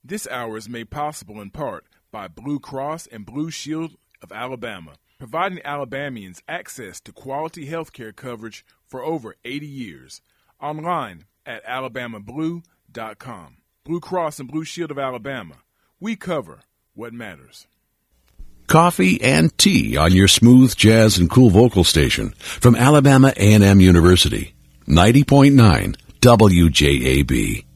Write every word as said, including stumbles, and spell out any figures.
This hour is made possible in part by Blue Cross and Blue Shield of Alabama, providing Alabamians access to quality health care coverage for over eighty years. Online at alabama blue dot com. Blue Cross and Blue Shield of Alabama. We cover what matters. Coffee and tea on your smooth jazz and cool vocal station from Alabama A and M University. ninety point nine W J A B.